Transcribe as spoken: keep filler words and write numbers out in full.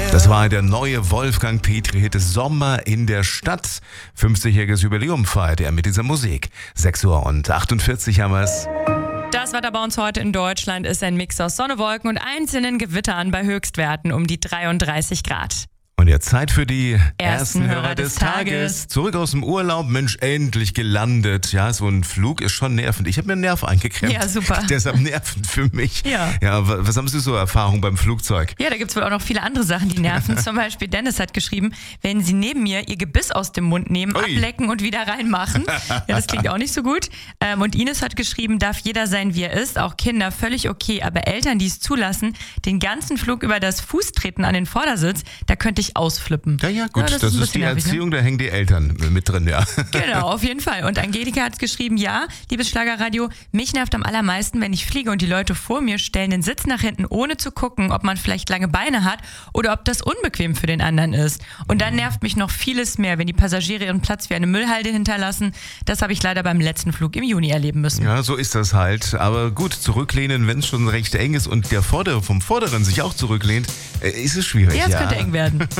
Das war der neue Wolfgang Petri-Hit Sommer in der Stadt. fünfzigjähriges Jubiläum feiert er mit dieser Musik. sechs Uhr und achtundvierzig haben wir es. Das Wetter bei uns heute in Deutschland ist ein Mix aus Sonne, Wolken und einzelnen Gewittern bei Höchstwerten um die dreiunddreißig Grad. Und jetzt Zeit für die ersten, Ersten Hörer, Hörer des des Tages. Tages. Zurück aus dem Urlaub, Mensch, endlich gelandet. Ja, so ein Flug ist schon nervend. Ich habe mir einen Nerv eingeklemmt. Ja, super. Deshalb nervend für mich. Ja. Ja, wa- was haben Sie so Erfahrung beim Flugzeug? Ja, da gibt's wohl auch noch viele andere Sachen, die nerven. Zum Beispiel Dennis hat geschrieben, wenn Sie neben mir Ihr Gebiss aus dem Mund nehmen, Ui. ablecken und wieder reinmachen. Ja, das klingt auch nicht so gut. Ähm, und Ines hat geschrieben, darf jeder sein, wie er ist, auch Kinder, völlig okay. Aber Eltern, die es zulassen, den ganzen Flug über das Fußtreten an den Vordersitz, da könnte ich ausflippen. Ja, ja, gut, Ja, das, das ist ein ist die bisschen nervig, ne? Erziehung, da hängen die Eltern mit drin, ja. Genau, auf jeden Fall. Und Angelika hat geschrieben, ja, liebes Schlagerradio, mich nervt am allermeisten, wenn ich fliege und die Leute vor mir stellen den Sitz nach hinten, ohne zu gucken, ob man vielleicht lange Beine hat oder ob das unbequem für den anderen ist. Und dann nervt mich noch vieles mehr, wenn die Passagiere ihren Platz wie eine Müllhalde hinterlassen. Das habe ich leider beim letzten Flug im Juni erleben müssen. Ja, so ist das halt. Aber gut, zurücklehnen, wenn es schon recht eng ist und der Vordere vom Vorderen sich auch zurücklehnt, äh, ist es schwierig. Ja, es ja. könnte eng werden.